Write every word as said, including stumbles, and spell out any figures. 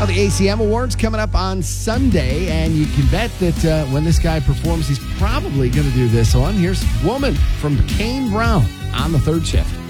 Well, the A C M Awards coming up on Sunday, and you can bet that uh, when this guy performs, he's probably going to do this one. Here's Woman from Kane Brown on the third shift.